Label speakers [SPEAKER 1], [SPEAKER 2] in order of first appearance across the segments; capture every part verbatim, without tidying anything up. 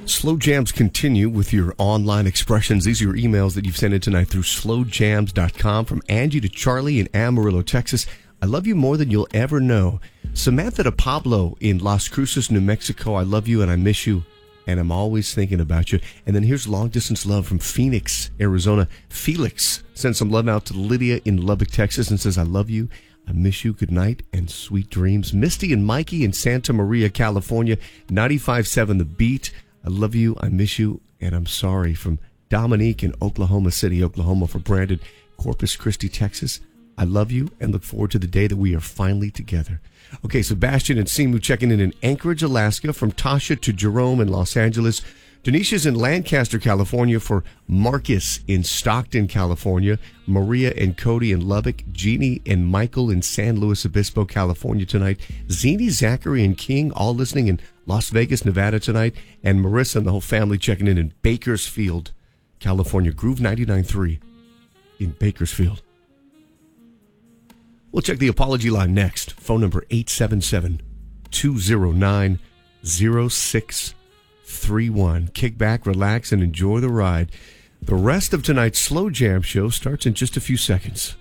[SPEAKER 1] Slow Jams continue with your online expressions. These are your emails that you've sent in tonight through slow jams dot com. From Angie to Charlie in Amarillo, Texas. I love you more than you'll ever know. Samantha to Pablo in Las Cruces, New Mexico. I love you and I miss you, and I'm always thinking about you. And then here's long distance love from Phoenix, Arizona. Felix sends some love out to Lydia in Lubbock, Texas, and says, I love you. I miss you. Good night and sweet dreams. Misty and Mikey in Santa Maria, California. ninety-five point seven The Beat. I love you. I miss you. And I'm sorry. From Dominique in Oklahoma City, Oklahoma. For Brandon, Corpus Christi, Texas. I love you and look forward to the day that we are finally together. Okay, Sebastian and Simu checking in in Anchorage, Alaska. From Tasha to Jerome in Los Angeles. Denisha's in Lancaster, California. For Marcus in Stockton, California. Maria and Cody in Lubbock. Jeannie and Michael in San Luis Obispo, California tonight. Zini, Zachary, and King all listening in Las Vegas, Nevada tonight. And Marissa and the whole family checking in in Bakersfield, California. Groove ninety-nine point three in Bakersfield. We'll check the apology line next. Phone number eight seven seven, two zero nine, zero six three one. Kick back, relax, and enjoy the ride. The rest of tonight's Slow Jam show starts in just a few seconds.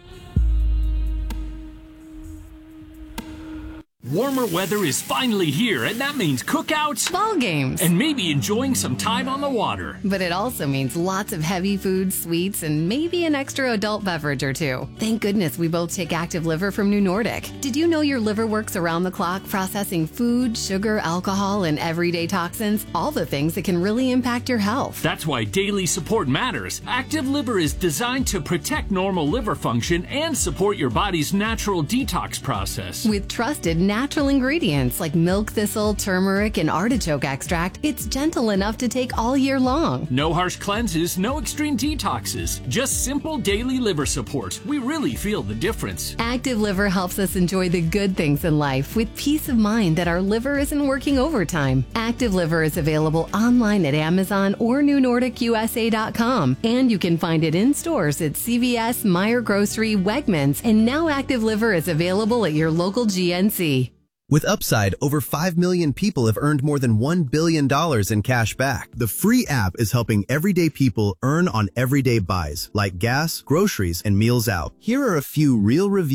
[SPEAKER 2] Warmer weather is finally here, and that means cookouts,
[SPEAKER 3] ball games,
[SPEAKER 2] and maybe enjoying some time on the water.
[SPEAKER 3] But it also means lots of heavy food, sweets, and maybe an extra adult beverage or two. Thank goodness we both take Active Liver from New Nordic. Did you know your liver works around the clock processing food, sugar, alcohol, and everyday toxins? All the things that can really impact your health.
[SPEAKER 2] That's why daily support matters. Active Liver is designed to protect normal liver function and support your body's natural detox process.
[SPEAKER 3] With trusted natural ingredients like milk thistle, turmeric, and artichoke extract, it's gentle enough to take all year long.
[SPEAKER 2] No harsh cleanses, no extreme detoxes, just simple daily liver support. We really feel the difference.
[SPEAKER 3] Active Liver helps us enjoy the good things in life with peace of mind that our liver isn't working overtime. Active Liver is available online at Amazon or new nordic u s a dot com, and you can find it in stores at C V S, Meijer Grocery, Wegmans, and now Active Liver is available at your local G N C.
[SPEAKER 4] With Upside, over five million people have earned more than one billion dollars in cash back. The free app is helping everyday people earn on everyday buys, like gas, groceries, and meals out. Here are a few real reviews.